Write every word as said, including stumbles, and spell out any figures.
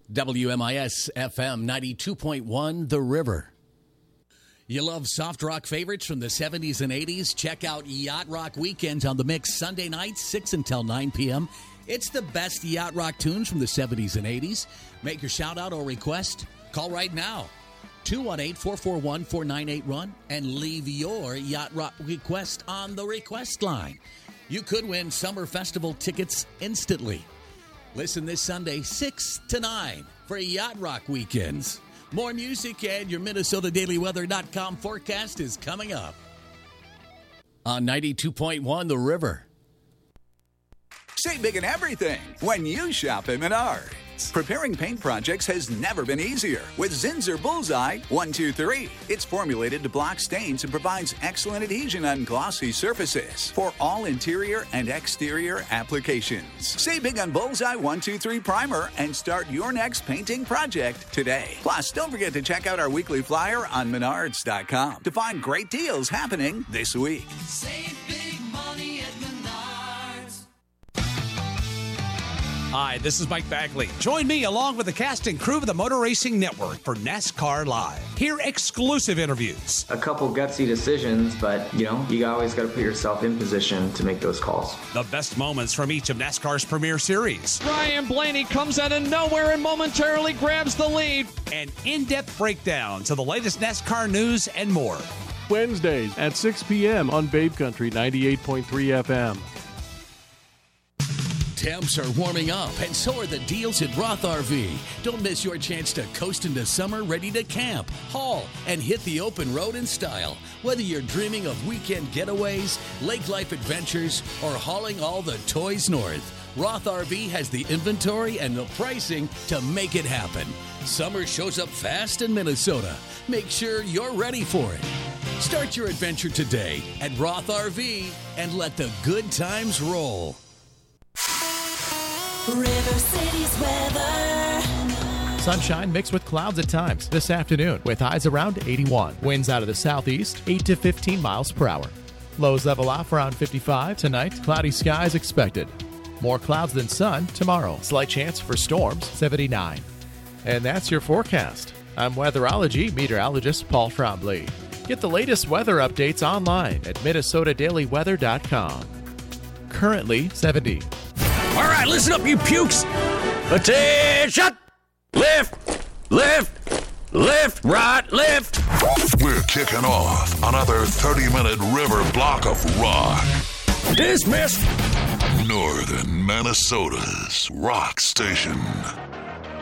W M I S F M ninety-two point one, The River. You love soft rock favorites from the seventies and eighties? Check out Yacht Rock Weekends on the Mix Sunday nights, six until nine p.m. It's the best yacht rock tunes from the seventies and eighties. Make your shout out or request. Call right now. two one eight, four four one, four nine eight one and leave your yacht rock request on the request line. You could win summer festival tickets instantly. Listen this Sunday, six to nine for Yacht Rock Weekends. More music and your Minnesota Daily Weather dot com forecast is coming up. On ninety-two point one, The River. Save big in everything when you shop at Menards. Preparing paint projects has never been easier with Zinsser Bullseye one two three. It's formulated to block stains and provides excellent adhesion on glossy surfaces for all interior and exterior applications. Save big on Bullseye one two three Primer and start your next painting project today. Plus, don't forget to check out our weekly flyer on Menards dot com to find great deals happening this week. Save big money at Menards. Hi, this is Mike Bagley. Join me along with the cast and crew of the Motor Racing Network for NASCAR Live. Hear exclusive interviews. A couple gutsy decisions, but, you know, you always got to put yourself in position to make those calls. The best moments from each of NASCAR's premier series. Ryan Blaney comes out of nowhere and momentarily grabs the lead. And in-depth breakdowns of the latest NASCAR news and more. Wednesdays at six p.m. on Babe Country ninety-eight point three F M. Temps are warming up, and so are the deals at Roth R V. Don't miss your chance to coast into summer ready to camp, haul, and hit the open road in style. Whether you're dreaming of weekend getaways, lake life adventures, or hauling all the toys north, Roth R V has the inventory and the pricing to make it happen. Summer shows up fast in Minnesota. Make sure you're ready for it. Start your adventure today at Roth R V and let the good times roll. River City's weather. Sunshine mixed with clouds at times this afternoon with highs around eighty-one. Winds out of the southeast, eight to fifteen miles per hour. Lows level off around fifty-five. Tonight, cloudy skies expected. More clouds than sun tomorrow. Slight chance for storms, seventy-nine. And that's your forecast. I'm weatherology meteorologist Paul Trombley. Get the latest weather updates online at Minnesota Daily Weather dot com. Currently seventy. All right, listen up, you pukes. Attention! Lift, lift, lift, right, lift. We're kicking off another thirty-minute river block of rock. Dismissed. Northern Minnesota's rock station.